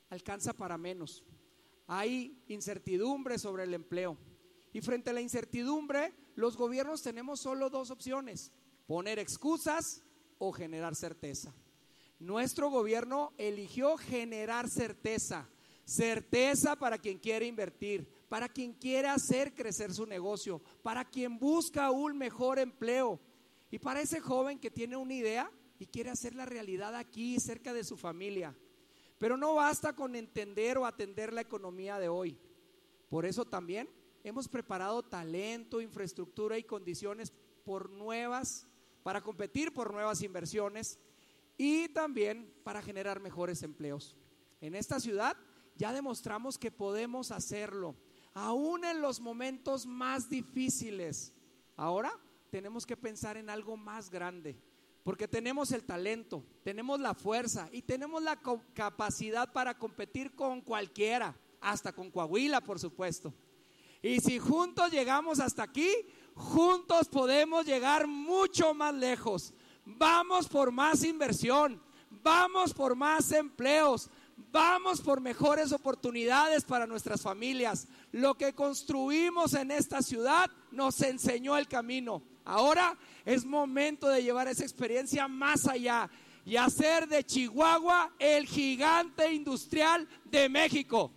alcanza para menos. Hay incertidumbre sobre el empleo. Y frente a la incertidumbre, los gobiernos tenemos solo dos opciones: poner excusas o generar certeza. Nuestro gobierno eligió generar certeza. Certeza para quien quiere invertir, para quien quiere hacer crecer su negocio, para quien busca un mejor empleo y para ese joven que tiene una idea y quiere hacerla realidad aquí, cerca de su familia. Pero no basta con entender o atender la economía de hoy. Por eso también hemos preparado talento, infraestructura y condiciones para competir por nuevas inversiones y también para generar mejores empleos. En esta ciudad ya demostramos que podemos hacerlo, aún en los momentos más difíciles. Ahora tenemos que pensar en algo más grande, porque tenemos el talento, tenemos la fuerza y tenemos la capacidad para competir con cualquiera, hasta con Coahuila, por supuesto. Y si juntos llegamos hasta aquí, juntos podemos llegar mucho más lejos. Vamos por más inversión, vamos por más empleos, vamos por mejores oportunidades para nuestras familias. Lo que construimos en esta ciudad nos enseñó el camino. Ahora es momento de llevar esa experiencia más allá y hacer de Chihuahua el gigante industrial de México.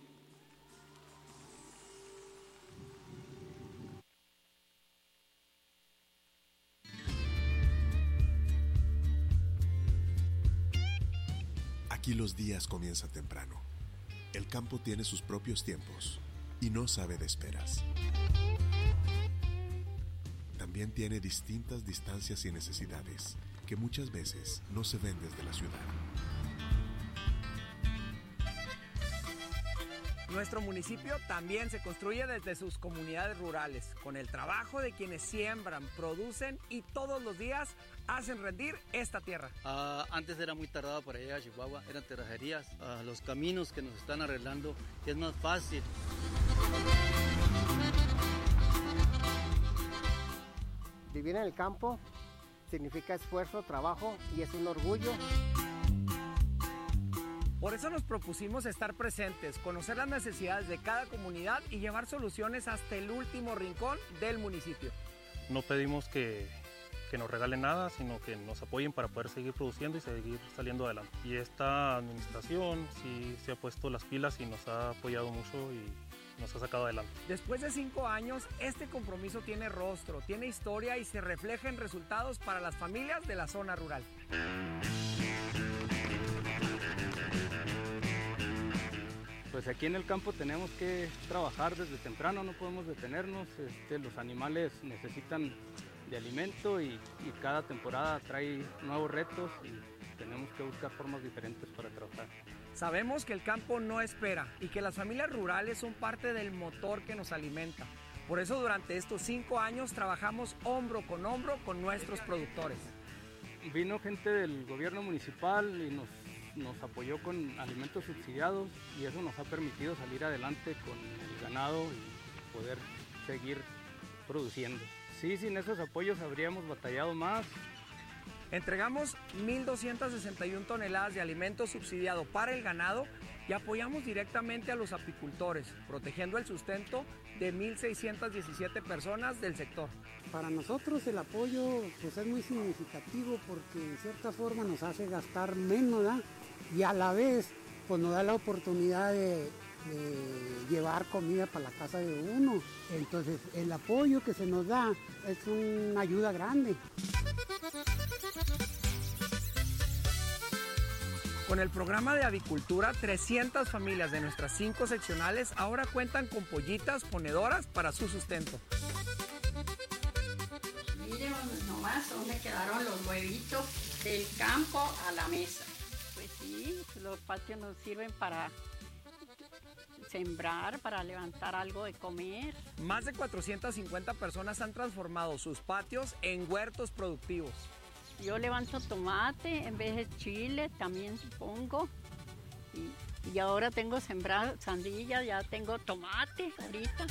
Aquí los días comienzan temprano. El campo tiene sus propios tiempos y no sabe de esperas. También tiene distintas distancias y necesidades que muchas veces no se ven desde la ciudad. Nuestro municipio también se construye desde sus comunidades rurales, con el trabajo de quienes siembran, producen y todos los días hacen rendir esta tierra. Antes era muy tardado para llegar a Chihuahua, eran terracerías, los caminos que nos están arreglando es más fácil. Vivir en el campo significa esfuerzo, trabajo y es un orgullo. Por eso nos propusimos estar presentes, conocer las necesidades de cada comunidad y llevar soluciones hasta el último rincón del municipio. No pedimos que nos regalen nada, sino que nos apoyen para poder seguir produciendo y seguir saliendo adelante. Y esta administración sí se ha puesto las pilas y nos ha apoyado mucho y nos ha sacado adelante. Después de 5 años, este compromiso tiene rostro, tiene historia y se refleja en resultados para las familias de la zona rural. Pues aquí en el campo tenemos que trabajar desde temprano, no podemos detenernos. Los animales necesitan de alimento y cada temporada trae nuevos retos y tenemos que buscar formas diferentes para trabajar. Sabemos que el campo no espera y que las familias rurales son parte del motor que nos alimenta. Por eso durante estos 5 años trabajamos hombro con nuestros productores. Vino gente del gobierno municipal y nos apoyó con alimentos subsidiados y eso nos ha permitido salir adelante con el ganado y poder seguir produciendo. Sí, sin esos apoyos habríamos batallado más. Entregamos 1,261 toneladas de alimento subsidiado para el ganado y apoyamos directamente a los apicultores, protegiendo el sustento de 1,617 personas del sector. Para nosotros el apoyo pues, es muy significativo porque en cierta forma nos hace gastar menos, ¿verdad? Y a la vez pues, nos da la oportunidad de llevar comida para la casa de uno. Entonces el apoyo que se nos da es una ayuda grande. Con el programa de avicultura, 300 familias de nuestras 5 seccionales ahora cuentan con pollitas ponedoras para su sustento. Miren nomás dónde quedaron los huevitos del campo a la mesa. Pues sí, los patios nos sirven para sembrar, para levantar algo de comer. Más de 450 personas han transformado sus patios en huertos productivos. Yo levanto tomate en vez de chile, también pongo. Y ahora tengo sembrado sandilla, ya tengo tomate ahorita.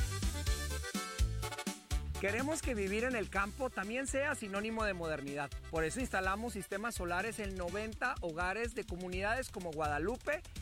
Queremos que vivir en el campo también sea sinónimo de modernidad. Por eso instalamos sistemas solares en 90 hogares de comunidades como Guadalupe